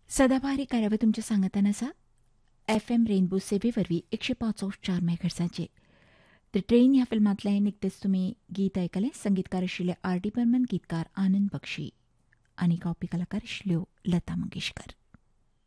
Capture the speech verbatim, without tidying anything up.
सदाभारी कार्यावळ तुमच्या सांगतान आसा एफ एम रेनबो सेवे वरवीं एकशे पांच चार मेगाहर्ट्झाचेर. द ट्रेन ह्या फिल्मांतलें निकतेच तुमी गीत आयकलें. संगीतकार आशिल्ले आर डी बर्मन, गीतकार आनंद बक्षी आनी गावपी कलाकार आशिल्ल्यो लता मंगेशकर.